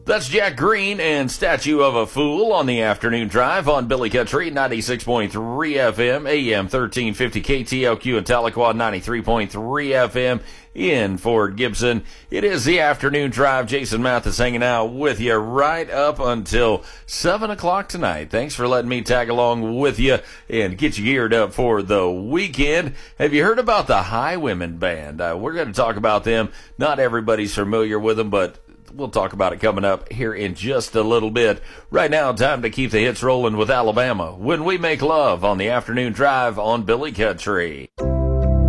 That's Jack Green and Statue of a Fool on the afternoon drive on Billy Country 96.3 FM, AM 1350 KTLQ in Tahlequah, 93.3 FM in Fort Gibson. It is the afternoon drive. Jason Mathis hanging out with you right up until 7 o'clock tonight. Thanks for letting me tag along with you and get you geared up for the weekend. Have you heard about the Highwomen Band? We're going to talk about them. Not everybody's familiar with them, but we'll talk about it coming up here in just a little bit. Right now, time to keep the hits rolling with Alabama when we make love on the afternoon drive on Billy Country.